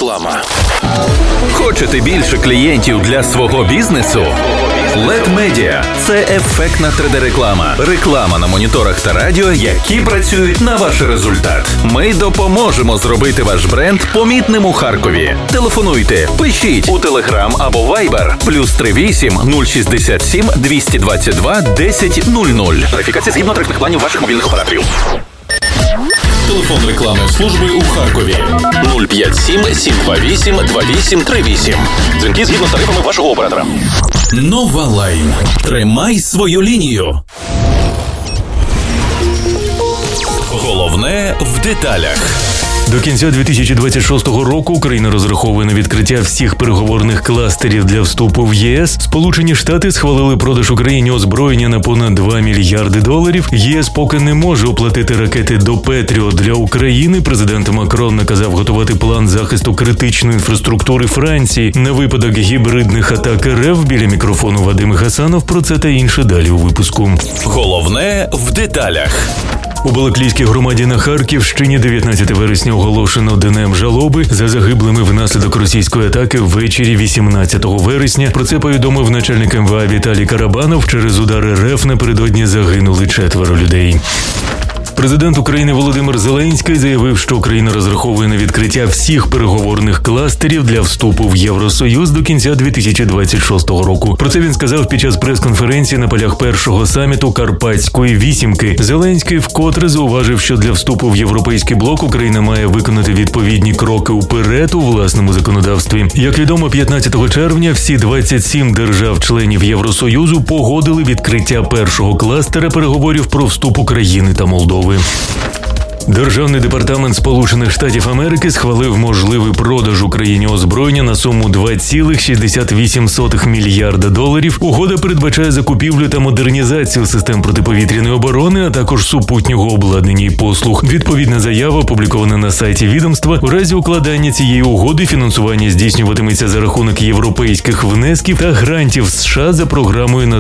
Реклама. Хочете більше клієнтів для свого бізнесу? LED Media – це ефектна 3D-реклама. Реклама на моніторах та радіо, які працюють на ваш результат. Ми допоможемо зробити ваш бренд помітним у Харкові. Телефонуйте, пишіть у Telegram або Viber +38 067 222 1000. Тарифікація згідно тарифних планів ваших мобільних операторів. Телефон рекламної служби у Харкові 057 728 2838. Дзвінки згідно з тарифами вашого оператора. Нова Лайн. Тримай свою лінію. Головне в деталях. До кінця 2026 року Україна розраховує на відкриття всіх переговорних кластерів для вступу в ЄС. Сполучені Штати схвалили продаж Україні озброєння на понад $2 мільярди. ЄС поки не може оплатити ракети до Петріот для України. Президент Макрон наказав готувати план захисту критичної інфраструктури Франції на випадок гібридних атак РФ. Біля мікрофону Вадим Гасанов. Про це та інше далі у випуску. Головне в деталях. У Балаклійській громаді на Харківщині 19 вересня оголошено днем жалоби за загиблими внаслідок російської атаки ввечері 18 вересня. Про це повідомив начальник МВА Віталій Карабанов. Через удари РФ напередодні загинули 4 людей. Президент України Володимир Зеленський заявив, що Україна розраховує на відкриття всіх переговорних кластерів для вступу в Євросоюз до кінця 2026 року. Про це він сказав під час прес-конференції на полях першого саміту Карпатської вісімки. Зеленський вкотре зауважив, що для вступу в європейський блок Україна має виконати відповідні кроки уперед у власному законодавстві. Як відомо, 15 червня всі 27 держав-членів Євросоюзу погодили відкриття першого кластера переговорів про вступ України та Молдови. Державний департамент Сполучених Штатів Америки схвалив можливий продаж Україні озброєння на суму $2,68 мільярда. Угода передбачає закупівлю та модернізацію систем протиповітряної оборони, а також супутнього обладнання і послуг. Відповідна заява опублікована на сайті відомства. У разі укладання цієї угоди фінансування здійснюватиметься за рахунок європейських внесків та грантів США за програмою